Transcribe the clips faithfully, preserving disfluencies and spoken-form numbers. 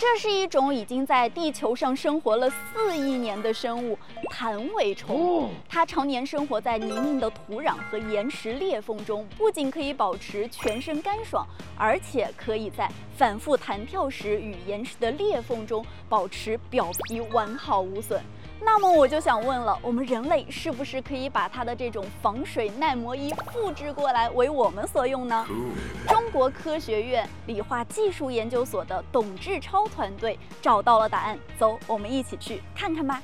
这是一种已经在地球上生活了四亿年的生物——弹尾虫。它常年生活在泥泞的土壤和岩石裂缝中，不仅可以保持全身干爽，而且可以在反复弹跳时与岩石的裂缝中保持表皮完好无损。那么我就想问了，我们人类是不是可以把它的这种防水耐磨衣复制过来为我们所用呢？中国科学院理化技术研究所的董志超团队找到了答案，走，我们一起去看看吧。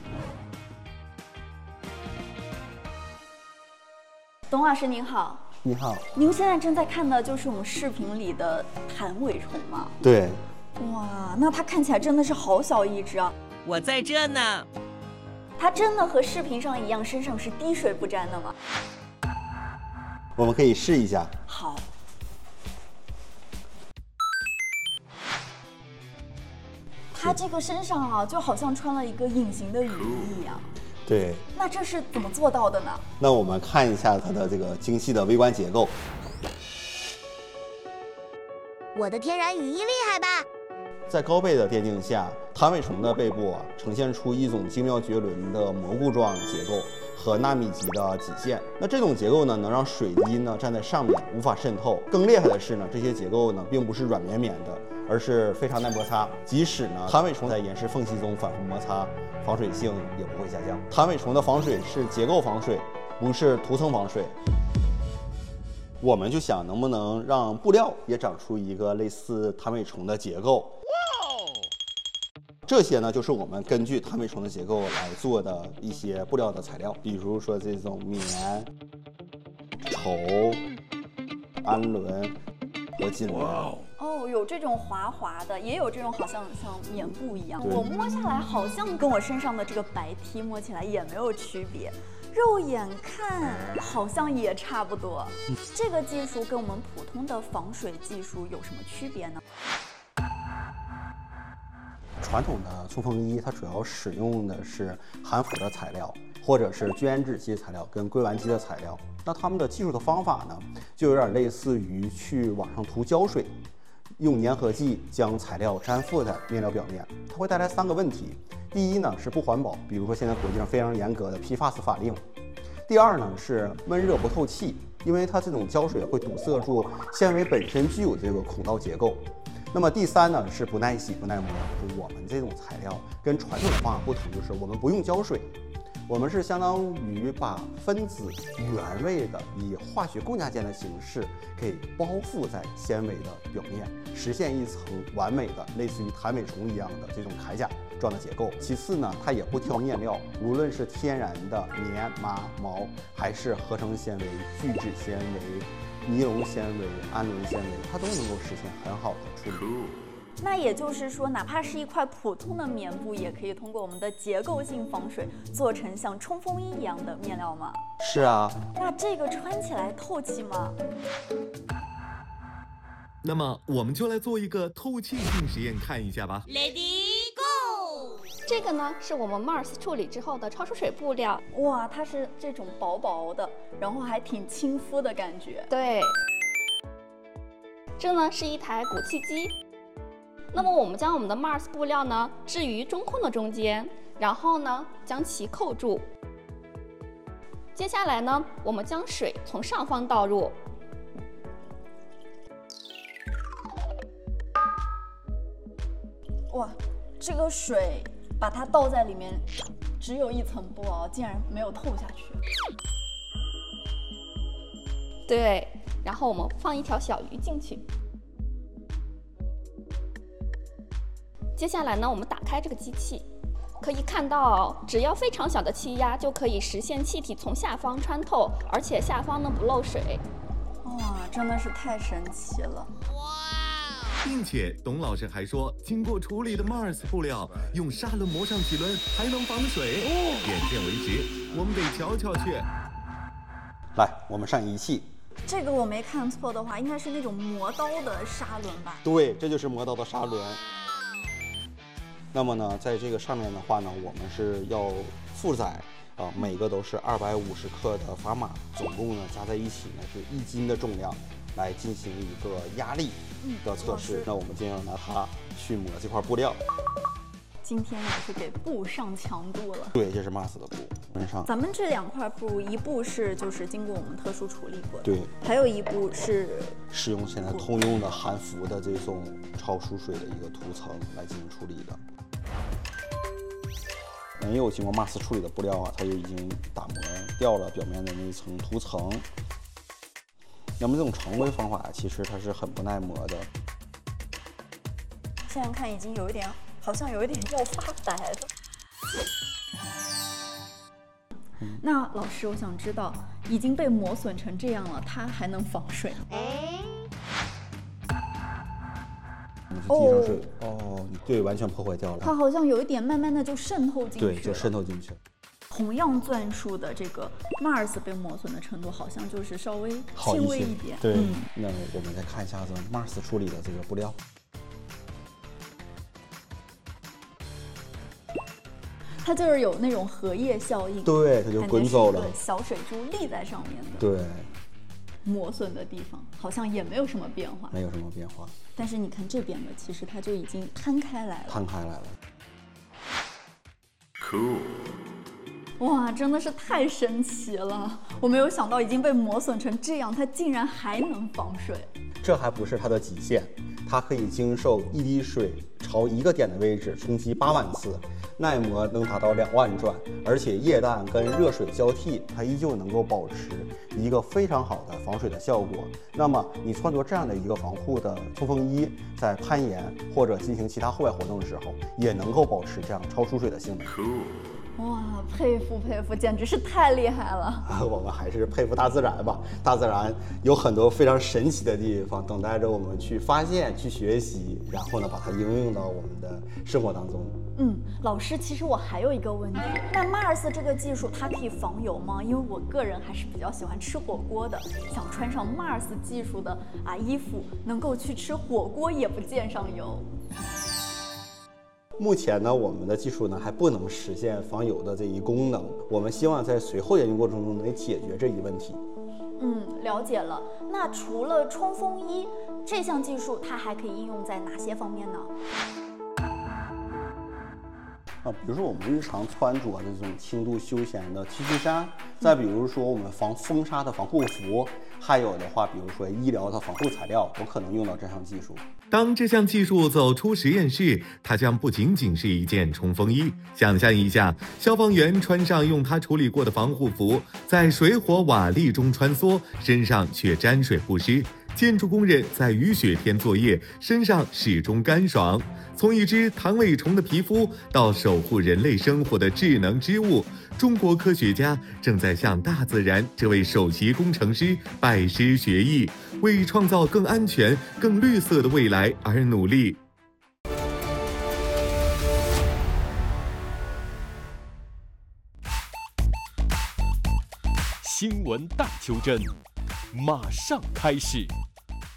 董老师您好。 你好。 您现在正在看的就是我们视频里的弹尾虫吗？ 对。 哇，那它看起来真的是好小一只啊！ 我在这呢。 它真的和视频上一样，身上是滴水不沾的吗？ 我们可以试一下。 好。它这个身上啊，就好像穿了一个隐形的雨衣一样。 对。 那这是怎么做到的呢？ 那我们看一下它的这个精细的微观结构。 我的天然雨衣厉害吧？ 在高倍的电镜下，弹尾虫的背部啊呈现出一种精妙绝伦的蘑菇状结构和纳米级的极限。那这种结构呢，能让水滴呢站在上面无法渗透。更厉害的是呢，这些结构呢并不是软绵绵的，而是非常耐摩擦。即使呢弹尾虫在岩石缝隙中反复摩擦，防水性也不会下降。弹尾虫的防水是结构防水，不是涂层防水。我们就想能不能让布料也长出一个类似弹尾虫的结构。这些呢，就是我们根据弹尾虫的结构来做的一些布料的材料，比如说这种棉、绸、氨纶和锦纶。 哦，有这种滑滑的，也有这种好像像棉布一样。我摸下来好像跟我身上的这个白 T 摸起来也没有区别，肉眼看好像也差不多。嗯、这个技术跟我们普通的防水技术有什么区别呢？ 传统的冲锋衣，它主要使用的是含氟的材料，或者是聚氨酯基材料跟硅烷基的材料。那它们的技术的方法呢，就有点类似于去网上涂胶水，用粘合剂将材料粘附在面料表面。它会带来三个问题：第一呢是不环保，比如说现在国际上非常严格的 P F A S 法令；第二呢是闷热不透气，因为它这种胶水会堵塞住纤维本身具有这个孔道结构。那么第三呢是不耐洗不耐磨。我们这种材料跟传统的方法不同，就是我们不用胶水，我们是相当于把分子原位的以化学共价键的形式给包覆在纤维的表面，实现一层完美的类似于弹尾虫一样的这种铠甲状的结构。其次呢，它也不挑面料，无论是天然的棉、麻、毛，还是合成纤维、聚酯纤维、尼龙纤维、氨纶纤维，它都能够实现很好的处理。 那也就是说，哪怕是一块普通的棉布，也可以通过我们的结构性防水，做成像冲锋衣一样的面料吗？ 是啊。 那这个穿起来透气吗？ 那么我们就来做一个透气性实验，看一下吧。 Ready go！ 这个呢是我们 Mars 处理之后的超出水布料。 哇，它是这种薄薄的，然后还挺亲肤的感觉。 对。这呢是一台鼓气机。那么我们将我们的 Mars 布料呢置于中空的中间，然后呢将其扣住。接下来呢，我们将水从上方倒入。 哇，这个水把它倒在里面，只有一层不薄，竟然没有透下去。 对，然后我们放一条小鱼进去。接下来呢，我们打开这个机器，可以看到，只要非常小的气压就可以实现气体从下方穿透，而且下方呢不漏水。 哇，真的是太神奇了！ 哇！ 并且董老师还说，经过处理的 Mars 布料用砂轮磨上几轮还能防水。哦，眼见为实，我们得瞧瞧去。 来，我们上仪器。 这个我没看错的话，应该是那种磨刀的砂轮吧？ 对，这就是磨刀的砂轮。那么呢，在这个上面的话呢，我们是要负载啊、呃，每个都是二百五十克的砝码，总共呢加在一起呢是一斤的重量，来进行一个压力的测试。那我们今天要拿它去磨这块布料。 今天也是给布上强度了。 对，这是 Mars 的布，身上。 咱们这两块布，一布是就是经过我们特殊处理过的， 对， 还有一布是使用现在通用的韩服的这种超疏水的一个涂层来进行处理的。没有经过 Mars 处理的布料啊，它就已经打磨掉了表面的那一层涂层。那么这种常规方法其实它是很不耐磨的。 现在看已经有一点。好像有一点要发白了。嗯、那老师，我想知道，已经被磨损成这样了，它还能防水吗？ 滴上水哦，对，完全破坏掉了。 它好像有一点慢慢的就渗透进去了。 对，就渗透进去。 同样钻数的这个 Mars 被磨损的程度，好像就是稍微轻微一点。 对，嗯、那我们再看一下子 Mars 处理的这个布料。 它就是有那种荷叶效应， 对，它就滚走了， 小水珠立在上面的。 对， 磨损的地方好像也没有什么变化， 没有什么变化。 但是你看这边的，其实它就已经摊开来了， 摊开来了。 Cool。 哇，真的是太神奇了！我没有想到已经被磨损成这样，它竟然还能防水。 这还不是它的极限，它可以经受一滴水朝一个点的位置冲击八万次，耐磨能达到两万转，而且液氮跟热水交替，它依旧能够保持一个非常好的防水的效果。那么你穿着这样的一个防护的冲锋衣，在攀岩或者进行其他户外活动的时候，也能够保持这样超疏水的性能。 哇，佩服佩服，简直是太厉害了！ 我们还是佩服大自然吧，大自然有很多非常神奇的地方，等待着我们去发现、去学习，然后呢，把它应用到我们的生活当中。 嗯，老师，其实我还有一个问题，那 Mars 这个技术它可以防油吗？因为我个人还是比较喜欢吃火锅的，想穿上 Mars 技术的啊衣服，能够去吃火锅也不溅上油。 目前呢，我们的技术呢还不能实现防油的这一功能，我们希望在随后研究过程中能解决这一问题。 嗯，了解了。那除了冲锋衣这项技术，它还可以应用在哪些方面呢？ 啊，比如说我们日常穿着的这种轻度休闲的 T 恤衫，再比如说我们防风沙的防护服，还有的话，比如说医疗的防护材料，都可能用到这项技术。 当这项技术走出实验室，它将不仅仅是一件冲锋衣。想象一下，消防员穿上用它处理过的防护服，在水火瓦砾中穿梭，身上却沾水不湿；建筑工人在雨雪天作业，身上始终干爽。从一只弹尾虫的皮肤到守护人类生活的智能织物，中国科学家正在向大自然这位首席工程师拜师学艺，为创造更安全、更绿色的未来而努力。 新闻大求真，马上开始。